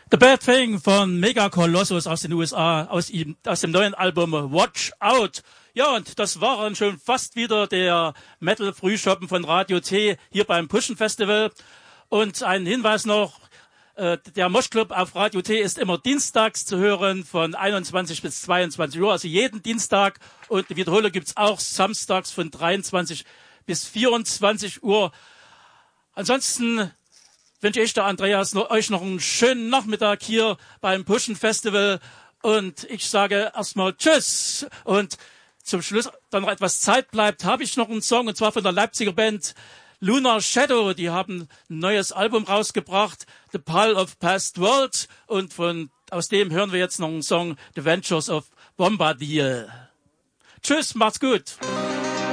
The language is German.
The Bad Thing von Mega Colossus aus den USA, aus dem neuen Album Watch Out. Ja, und das waren schon fast wieder der Metal-Frühschoppen von Radio T hier beim Pushen Festival. Und ein Hinweis noch, der Moshclub auf Radio T ist immer dienstags zu hören von 21 bis 22 Uhr, also jeden Dienstag. Und die Wiederholung gibt's auch samstags von 23 bis 24 Uhr. Ansonsten wünsche ich, der Andreas, euch noch einen schönen Nachmittag hier beim Pushen Festival. Und ich sage erstmal Tschüss. Und zum Schluss, da noch etwas Zeit bleibt, habe ich noch einen Song, und zwar von der Leipziger Band Lunar Shadow. Die haben ein neues Album rausgebracht, The Pile of Past World. Und aus dem hören wir jetzt noch einen Song, The Ventures of Bombardier. Tschüss, macht's gut.